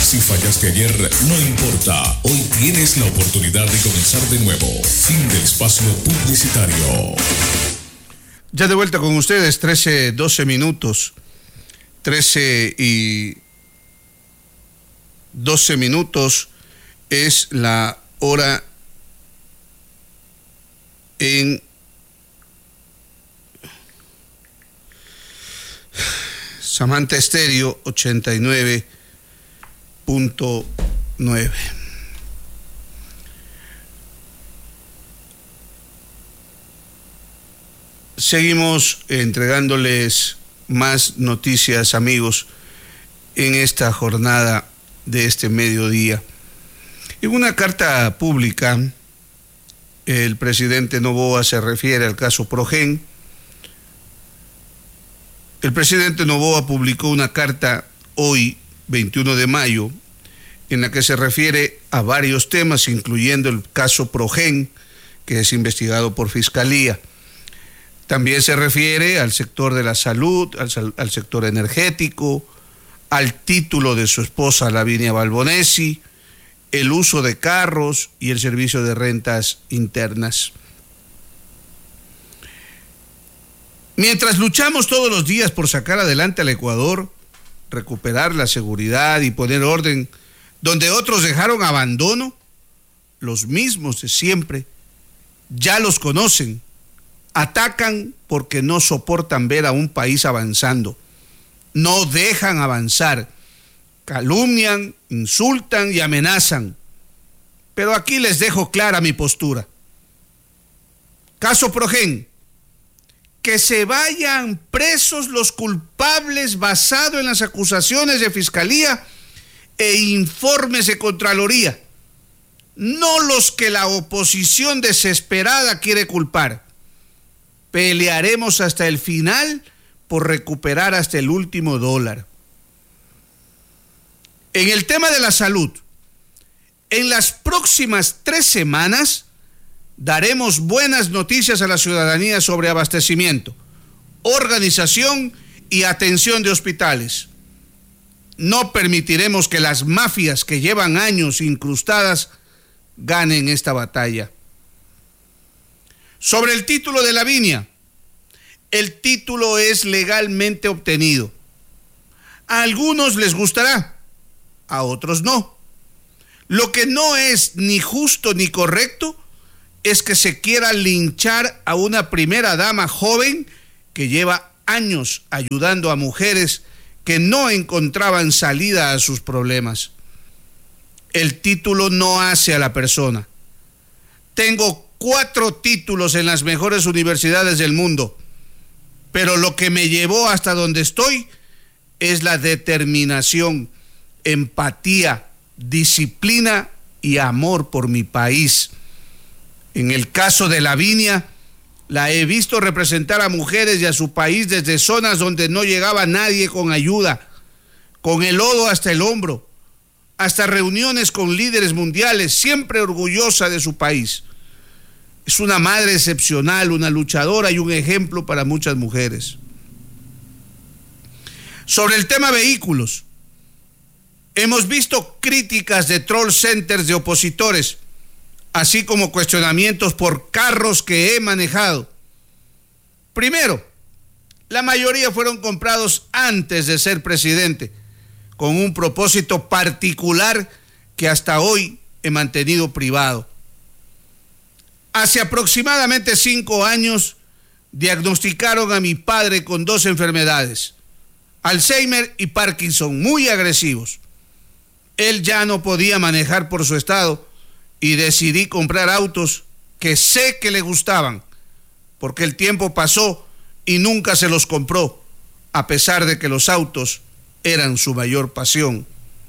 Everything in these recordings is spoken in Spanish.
Si fallaste ayer, no importa. Hoy tienes la oportunidad de comenzar de nuevo. Fin del espacio publicitario. Ya de vuelta con ustedes, 12 minutos. 12 minutos es la hora en Samantha Estéreo 89.9. Seguimos entregándoles más noticias, amigos, en esta jornada de este mediodía. En una carta pública, el presidente Noboa se refiere al caso Progen. El presidente Noboa publicó una carta hoy, 21 de mayo, en la que se refiere a varios temas, incluyendo el caso Progen, que es investigado por Fiscalía. También se refiere al sector de la salud, al sector energético, al título de su esposa Lavinia Balbonesi, el uso de carros y el servicio de rentas internas. Mientras luchamos todos los días por sacar adelante al Ecuador, recuperar la seguridad y poner orden donde otros dejaron abandono, los mismos de siempre ya los conocen. Atacan porque no soportan ver a un país avanzando. No dejan avanzar. Calumnian, insultan y amenazan. Pero aquí les dejo clara mi postura. Caso Progen. Que se vayan presos los culpables basado en las acusaciones de Fiscalía e informes de Contraloría. No los que la oposición desesperada quiere culpar. Pelearemos hasta el final por recuperar hasta el último dólar. En el tema de la salud, en las próximas 3 semanas daremos buenas noticias a la ciudadanía sobre abastecimiento, organización y atención de hospitales. No permitiremos que las mafias que llevan años incrustadas ganen esta batalla. Sobre el título de Lavinia, el título es legalmente obtenido. A algunos les gustará, a otros no. Lo que no es ni justo ni correcto es que se quiera linchar a una primera dama joven que lleva años ayudando a mujeres que no encontraban salida a sus problemas. El título no hace a la persona. Tengo 4 títulos en las mejores universidades del mundo, pero lo que me llevó hasta donde estoy es la determinación, empatía, disciplina y amor por mi país. En el caso de Lavinia, la he visto representar a mujeres y a su país desde zonas donde no llegaba nadie con ayuda, con el lodo hasta el hombro, hasta reuniones con líderes mundiales, siempre orgullosa de su país. Es una madre excepcional, una luchadora y un ejemplo para muchas mujeres. Sobre el tema vehículos, hemos visto críticas de troll centers de opositores, así como cuestionamientos por carros que he manejado. Primero, la mayoría fueron comprados antes de ser presidente, con un propósito particular que hasta hoy he mantenido privado. Hace aproximadamente 5 años diagnosticaron a mi padre con 2 enfermedades, Alzheimer y Parkinson, muy agresivos. Él ya no podía manejar por su estado y decidí comprar autos que sé que le gustaban, porque el tiempo pasó y nunca se los compró, a pesar de que los autos eran su mayor pasión.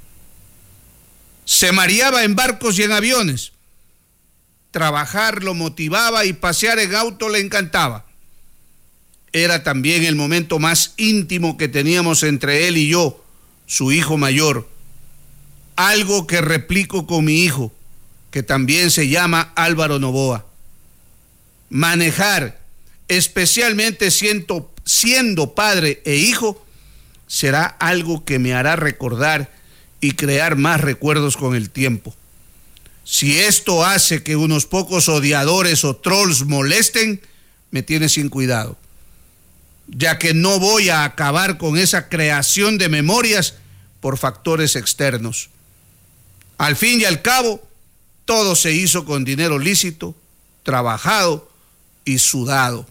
Se mareaba en barcos y en aviones. Trabajar lo motivaba y pasear en auto le encantaba. Era también el momento más íntimo que teníamos entre él y yo, su hijo mayor. Algo que replico con mi hijo, que también se llama Álvaro Noboa. Manejar, especialmente siendo padre e hijo, será algo que me hará recordar y crear más recuerdos con el tiempo. Si esto hace que unos pocos odiadores o trolls molesten, me tiene sin cuidado, ya que no voy a acabar con esa creación de memorias por factores externos. Al fin y al cabo, todo se hizo con dinero lícito, trabajado y sudado.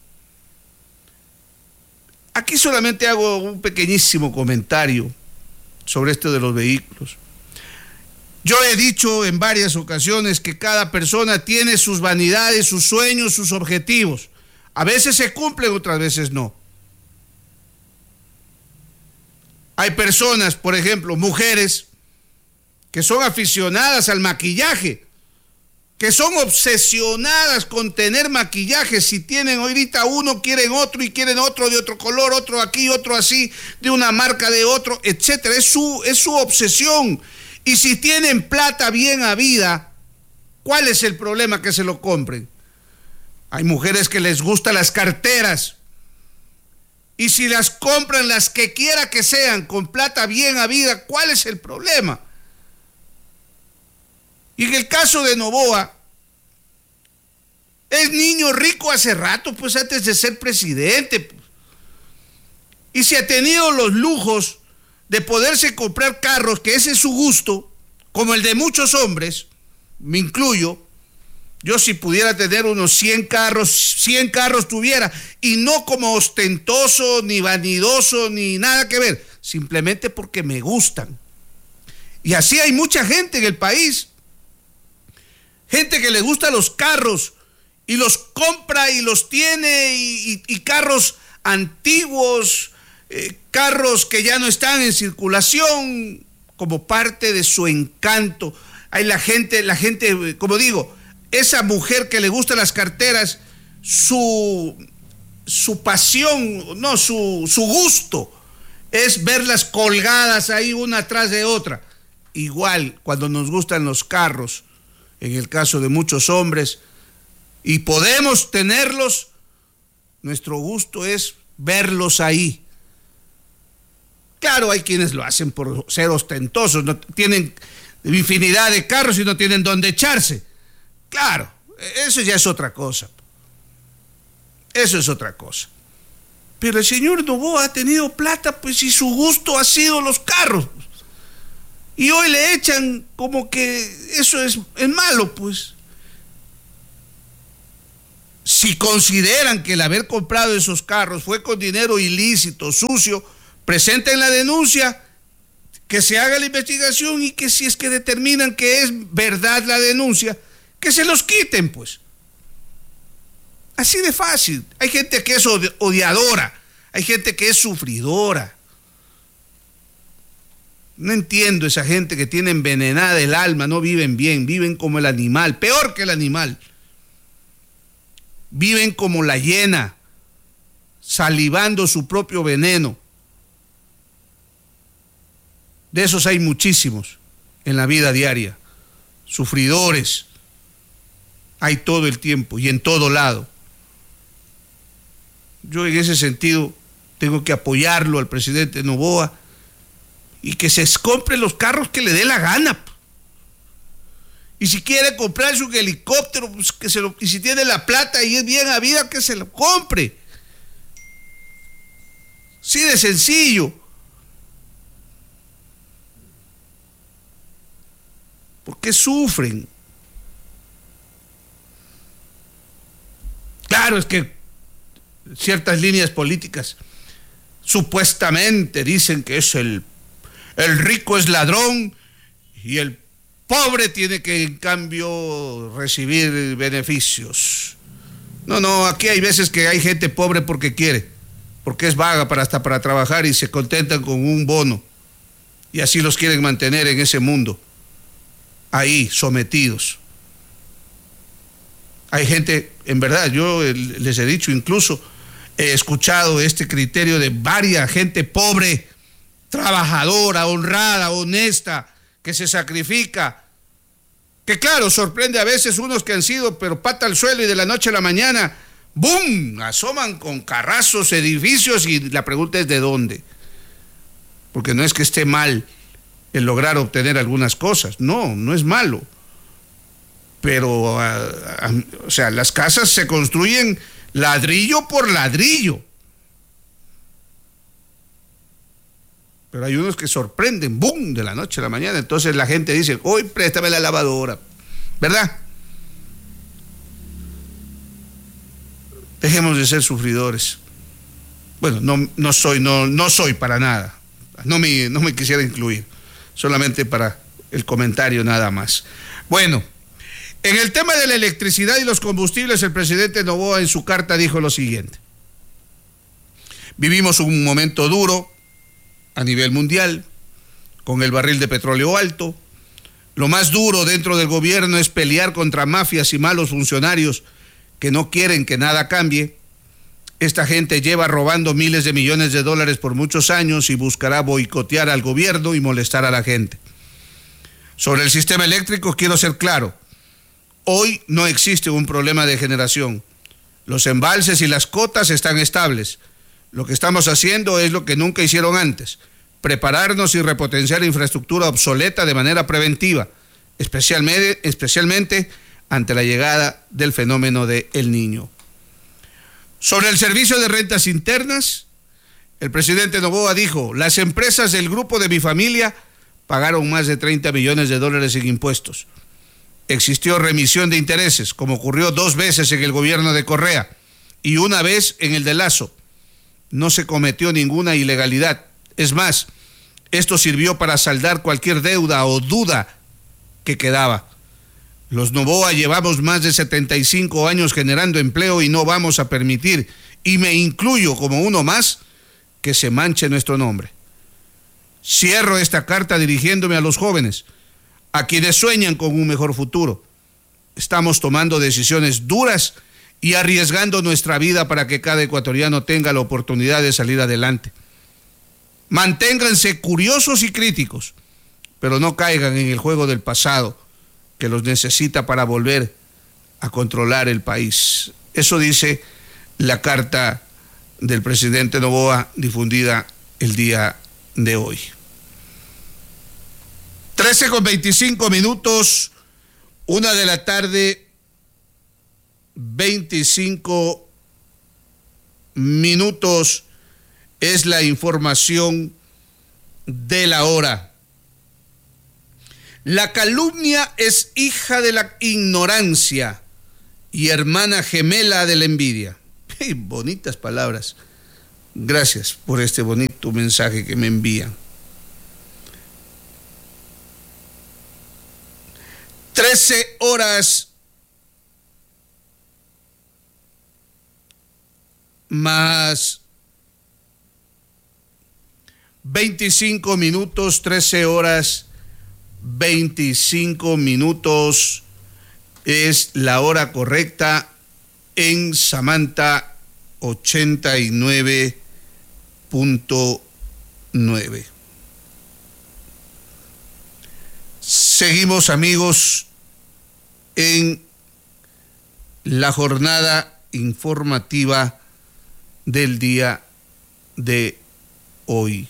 Aquí solamente hago un pequeñísimo comentario sobre esto de los vehículos. Yo he dicho en varias ocasiones que cada persona tiene sus vanidades, sus sueños, sus objetivos. A veces se cumplen, otras veces no. Hay personas, por ejemplo, mujeres, que son aficionadas al maquillaje, que son obsesionadas con tener maquillaje. Si tienen ahorita uno, quieren otro y quieren otro de otro color, otro aquí, otro así, de una marca de otro, etcétera. Es su obsesión. Y si tienen plata bien habida, ¿cuál es el problema que se lo compren? Hay mujeres que les gustan las carteras. Y si las compran las que quiera que sean, con plata bien habida, ¿cuál es el problema? Y en el caso de Noboa, es niño rico hace rato, pues antes de ser presidente, pues. Y si ha tenido los lujos de poderse comprar carros, que ese es su gusto, como el de muchos hombres, me incluyo. Yo si pudiera tener unos 100 carros tuviera, y no como ostentoso, ni vanidoso, ni nada que ver, simplemente porque me gustan. Y así hay mucha gente en el país, gente que le gusta los carros, y los compra y los tiene, y carros antiguos, carros que ya no están en circulación, como parte de su encanto. Hay la gente, como digo, esa mujer que le gustan las carteras, su pasión, no, su gusto es verlas colgadas ahí una atrás de otra. Igual cuando nos gustan los carros, en el caso de muchos hombres, y podemos tenerlos, nuestro gusto es verlos ahí. Claro, hay quienes lo hacen por ser ostentosos, no tienen infinidad de carros y no tienen dónde echarse. Claro, eso ya es otra cosa. Eso es otra cosa. Pero el señor Noboa ha tenido plata, pues, y su gusto ha sido los carros. Y hoy le echan como que eso es malo, pues. Si consideran que el haber comprado esos carros fue con dinero ilícito, sucio, presenten la denuncia, que se haga la investigación, y que si es que determinan que es verdad la denuncia, que se los quiten, pues. Así de fácil. Hay gente que es odiadora, hay gente que es sufridora. No entiendo esa gente que tiene envenenada el alma, no viven bien, viven como el animal, peor que el animal. Viven como la hiena, salivando su propio veneno. De esos hay muchísimos en la vida diaria, sufridores, hay todo el tiempo y en todo lado. Yo en ese sentido tengo que apoyarlo al presidente Noboa, y que se compre los carros que le dé la gana. Y si quiere comprarse un helicóptero, pues y si tiene la plata y es bien habida, que se lo compre. Sí, de sencillo. ¿Por qué sufren? Claro, es que ciertas líneas políticas supuestamente dicen que es el rico es ladrón y el pobre tiene que en cambio recibir beneficios. No, aquí hay veces que hay gente pobre porque quiere, porque es vaga hasta para trabajar, y se contentan con un bono, y así los quieren mantener en ese mundo, ahí sometidos. Hay gente, en verdad, yo les he dicho, incluso he escuchado este criterio de varias gente pobre, trabajadora, honrada, honesta, que se sacrifica, que claro, sorprende a veces unos que han sido, pero pata al suelo, y de la noche a la mañana, ¡boom!, asoman con carrazos, edificios, y la pregunta es ¿de dónde? Porque no es que esté mal el lograr obtener algunas cosas. No, no es malo. Pero, o sea, las casas se construyen ladrillo por ladrillo. Pero hay unos que sorprenden, ¡boom!, de la noche a la mañana. Entonces la gente dice, hoy préstame la lavadora, ¿verdad? Dejemos de ser sufridores. Bueno, no soy para nada. No me quisiera incluir. Solamente para el comentario nada más. Bueno, en el tema de la electricidad y los combustibles, el presidente Noboa en su carta dijo lo siguiente: vivimos un momento duro a nivel mundial, con el barril de petróleo alto. Lo más duro dentro del gobierno es pelear contra mafias y malos funcionarios que no quieren que nada cambie. Esta gente lleva robando miles de millones de dólares por muchos años y buscará boicotear al gobierno y molestar a la gente. Sobre el sistema eléctrico quiero ser claro. Hoy no existe un problema de generación. Los embalses y las cotas están estables. Lo que estamos haciendo es lo que nunca hicieron antes: prepararnos y repotenciar infraestructura obsoleta de manera preventiva, especialmente ante la llegada del fenómeno de El Niño. Sobre el servicio de rentas internas, el presidente Noboa dijo: las empresas del grupo de mi familia pagaron más de 30 millones de dólares en impuestos. Existió remisión de intereses, como ocurrió 2 veces en el gobierno de Correa y 1 vez en el de Lasso. No se cometió ninguna ilegalidad. Es más, esto sirvió para saldar cualquier deuda o duda que quedaba. Los Noboa llevamos más de 75 años generando empleo y no vamos a permitir, y me incluyo como uno más, que se manche nuestro nombre. Cierro esta carta dirigiéndome a los jóvenes, a quienes sueñan con un mejor futuro. Estamos tomando decisiones duras y arriesgando nuestra vida para que cada ecuatoriano tenga la oportunidad de salir adelante. Manténganse curiosos y críticos, pero no caigan en el juego del pasado, que los necesita para volver a controlar el país. Eso dice la carta del presidente Noboa difundida el día de hoy. 13:25, 1 de la tarde, 25 minutos es la información de la hora. La calumnia es hija de la ignorancia y hermana gemela de la envidia. Bonitas palabras. Gracias por este bonito mensaje que me envían. 13 horas más 25 minutos, 13 horas 25 minutos es la hora correcta en Samantha 89.9. Seguimos, amigos, en la jornada informativa del día de hoy.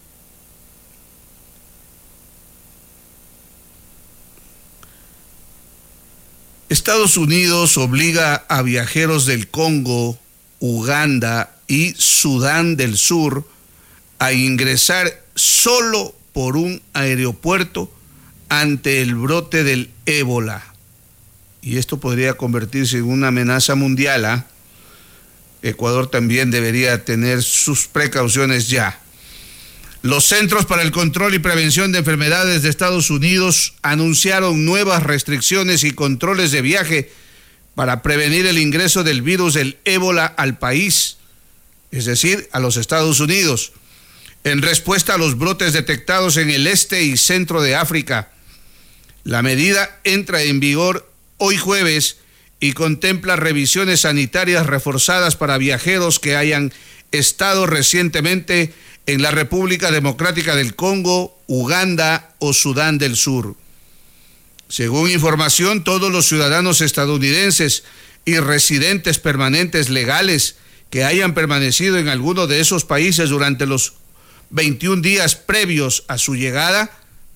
Estados Unidos obliga a viajeros del Congo, Uganda y Sudán del Sur a ingresar solo por un aeropuerto ante el brote del ébola. Y esto podría convertirse en una amenaza mundial, ¿eh? Ecuador también debería tener sus precauciones ya. Los Centros para el Control y Prevención de Enfermedades de Estados Unidos anunciaron nuevas restricciones y controles de viaje para prevenir el ingreso del virus del ébola al país, es decir, a los Estados Unidos, en respuesta a los brotes detectados en el este y centro de África. La medida entra en vigor hoy jueves y contempla revisiones sanitarias reforzadas para viajeros que hayan estado recientemente en la República Democrática del Congo, Uganda o Sudán del Sur. Según información, todos los ciudadanos estadounidenses y residentes permanentes legales que hayan permanecido en alguno de esos países durante los 21 días previos a su llegada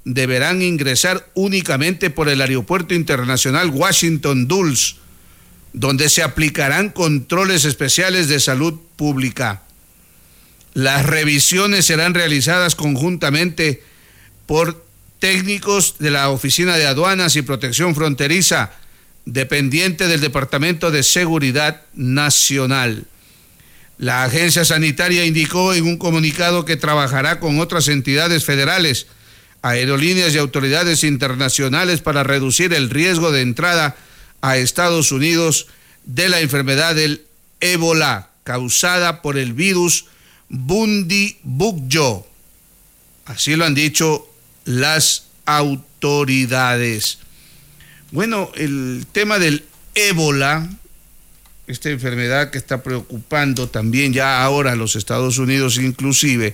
deberán ingresar únicamente por el Aeropuerto Internacional Washington Dulles, donde se aplicarán controles especiales de salud pública. Las revisiones serán realizadas conjuntamente por técnicos de la Oficina de Aduanas y Protección Fronteriza, dependiente del Departamento de Seguridad Nacional. La agencia sanitaria indicó en un comunicado que trabajará con otras entidades federales, aerolíneas y autoridades internacionales para reducir el riesgo de entrada a Estados Unidos de la enfermedad del ébola causada por el virus Bundibugyo. Así lo han dicho las autoridades. Bueno, el tema del ébola, esta enfermedad que está preocupando también ya ahora a los Estados Unidos inclusive,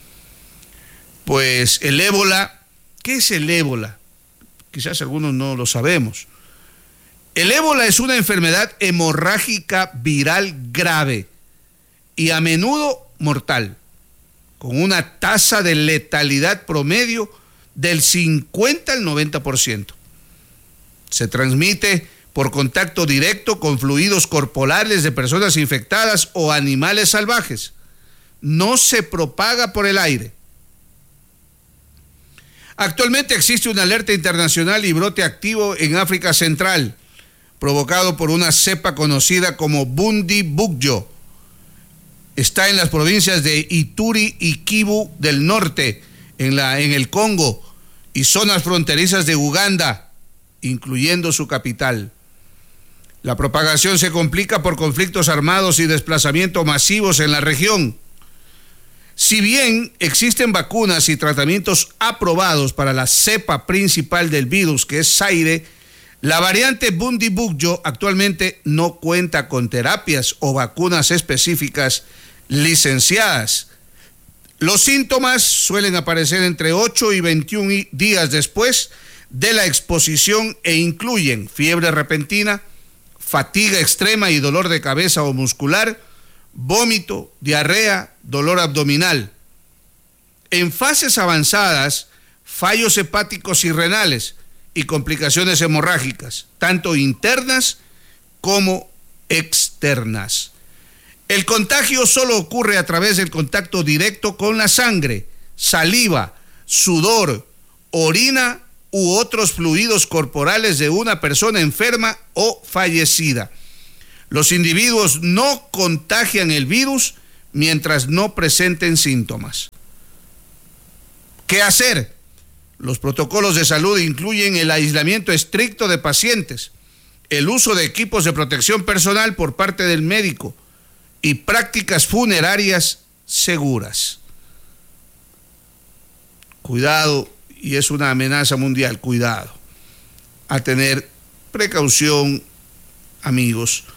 pues el ébola, ¿qué es el ébola? Quizás algunos no lo sabemos. El ébola es una enfermedad hemorrágica viral grave y a menudo mortal, con una tasa de letalidad promedio del 50 al 90%. Se transmite por contacto directo con fluidos corporales de personas infectadas o animales salvajes. No se propaga por el aire. Actualmente existe una alerta internacional y brote activo en África Central, provocado por una cepa conocida como Bundibugyo. Está en las provincias de Ituri y Kivu del Norte, en el Congo, y zonas fronterizas de Uganda, incluyendo su capital. La propagación se complica por conflictos armados y desplazamientos masivos en la región. Si bien existen vacunas y tratamientos aprobados para la cepa principal del virus, que es Zaire, la variante Bundibugyo actualmente no cuenta con terapias o vacunas específicas licenciadas. Los síntomas suelen aparecer entre 8 y 21 días después de la exposición e incluyen fiebre repentina, fatiga extrema y dolor de cabeza o muscular, vómito, diarrea, dolor abdominal. En fases avanzadas, fallos hepáticos y renales y complicaciones hemorrágicas, tanto internas como externas. El contagio solo ocurre a través del contacto directo con la sangre, saliva, sudor, orina u otros fluidos corporales de una persona enferma o fallecida. Los individuos no contagian el virus mientras no presenten síntomas. ¿Qué hacer? Los protocolos de salud incluyen el aislamiento estricto de pacientes, el uso de equipos de protección personal por parte del médico y prácticas funerarias seguras. Cuidado, y es una amenaza mundial, cuidado. A tener precaución, amigos.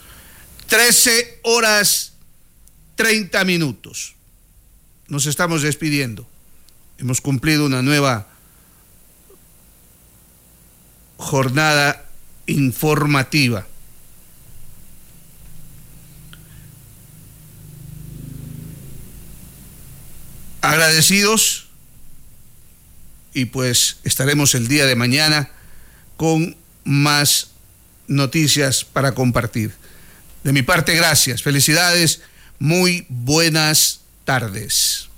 13:30. Nos estamos despidiendo. Hemos cumplido una nueva jornada informativa. Agradecidos, y pues estaremos el día de mañana con más noticias para compartir. De mi parte, gracias, felicidades, muy buenas tardes.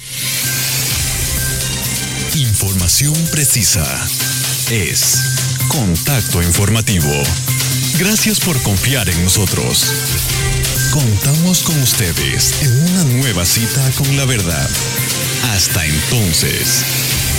Información precisa es Contacto Informativo. Gracias por confiar en nosotros. Contamos con ustedes en una nueva cita con la verdad. Hasta entonces.